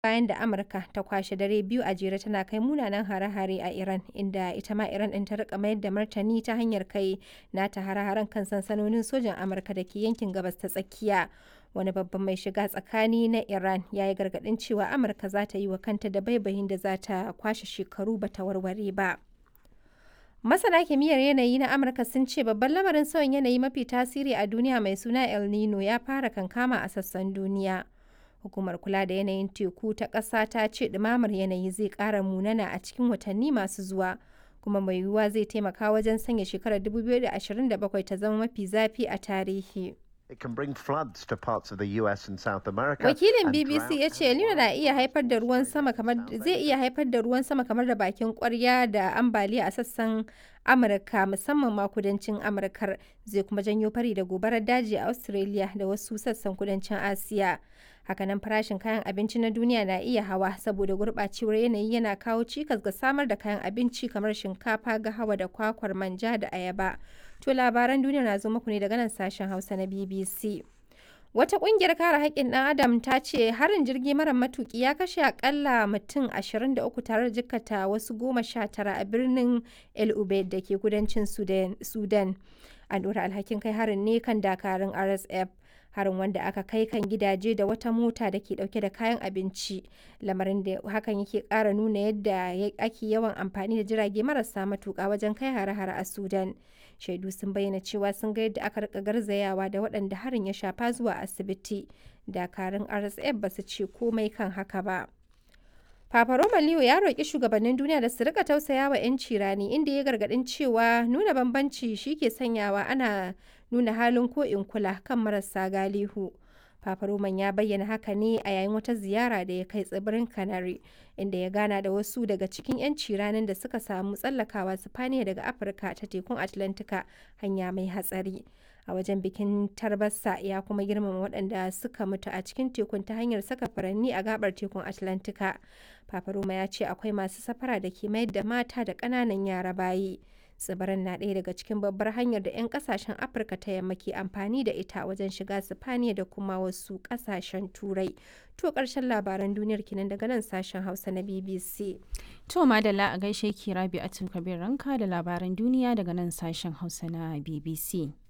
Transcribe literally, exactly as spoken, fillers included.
bayan da Amurka ta kwashe dare biyu a jere tana kai munanan hare-hare a Iran, inda ita ma Iran ɗin ta rika mayar da martani ta hanyar kai nata hare-haren kan sansanonin sojan Amurka da ke yankin Gabas ta Tsakiya. Wani babban mai shiga tsakani na Iran ya yi gargaɗin cewa Amurka za ta yi wa kanta da baibayin da za ta kwashe shekaru ba ta warware ba. Masana kimiyyar yanayi na Amurka sun ce babban lamarin sauyin yanayi mafi tasiri a duniya mai suna El Nino ya fara kankama a sassan duniya. Hukumar kula da yanayin teku ta ƙasa ta ce ɗumamar yanayi zai ƙara munana a cikin watanni masu zuwa, kuma mai yiwuwa zai taimaka wajen sanya shekarar dubu biyu da ashirin da bakwai ta zama mafi zafi a tarihi. It can bring floods to parts of the U S and South America. Wakilin B B C ya ce El Nino na iya haifar da ruwan sama kamar zai iya haifar da ruwan sama kamar da bakin kwarya da ambaliya a sassan Amurka, musamman ma kudancin Amurkar, zai kuma janyo fari da gobarar daji a Australia da wasu sassan kudancin Asiya. Hakanan farashin kayan abinci na duniya na iya hawa saboda gurɓacewar yanayi yana kawo cikas ga samar da kayan abinci kamar shinkafa, gahawa da kwakwar manja da ayaba. To labaran duniya na zo muku ne daga nan sashen Hausa na B B C. Wata ƙungiyar kare haƙƙin ɗan Adam ta ce harin jirgi mara matuƙi ya kashe akalla mutum ashirin da uku tare da jikkata wasu goma sha tara a birnin El Ubaid da ke kudancin Sudan. An ɗora alhakin kai harin ne kan dakarun R S F. Harin wanda aka kai kan gidaje da wata mota da ke dauke da kayan abinci, lamarin da hakan yake ƙara nuna yadda ake yawan amfani da jirage marasa matuƙa wajen kai hare-hare a Sudan. Shaidu sun bayyana cewa sun ga yadda aka rika garzayawa da waɗanda harin ya shafa zuwa asibiti. Dakarun R S F ba su ce komai kan haka ba. Papa Roma Leo ya roƙi shugabannin duniya da su rika tausaya wa 'yanci rani, inda ya gargaɗin cewa nuna bambanci shi ke sanyawa ana nuna halin ko in kula kan marasa galihu. Papa Roman ya bayyana haka ne a yayin wata ziyara da ya kai tsibirin Canary, inda ya gana da wasu daga cikin 'yanci ranin da suka samu tsallakawa Sifaniya daga Afirka ta tekun Atlantika, hanya mai hatsari. A wajen bikin tarbarsa ya kuma girmama waɗanda suka mutu a cikin tekun ta hanyar saka furanni a gabar tekun Atlantika. Papa Roma ya ce akwai masu safara da ke mayar da mata da ƙananan yara bayi. Tsibirin na ɗaya daga cikin babbar hanyar da 'yan ƙasashen Afirka ta yamma ke amfani da ita wajen shiga Sifaniya da kuma wasu ƙasashen Turai. To ƙarshen labaran duniyar kenan daga nan sashen Hausa na B B C. To madalla a gaishe ki Rabi'atu Kabir Ranka da labaran duniya daga nan sashen Hausa na B B C.